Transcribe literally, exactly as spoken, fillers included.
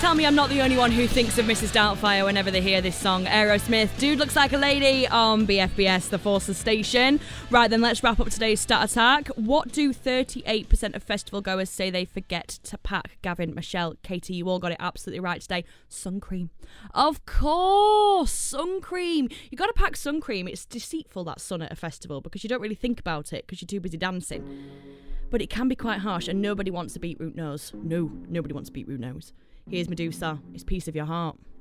tell me I'm not the only one who thinks of Missus Doubtfire whenever they hear this song. Aerosmith, Dude Looks Like a Lady on B F B S, the Forces Station. Right then, let's wrap up today's Stat Attack. What do thirty-eight percent of festival goers say they forget to pack? Gavin, Michelle, Katie, you all got it absolutely right today. Sun cream. Of course, sun cream. You got to pack sun cream. It's deceitful, that sun at a festival, because you don't really think about it because you're too busy dancing. But it can be quite harsh, and nobody wants a beetroot nose. No, nobody wants a beetroot nose. Here's Medusa. It's Piece of Your Heart.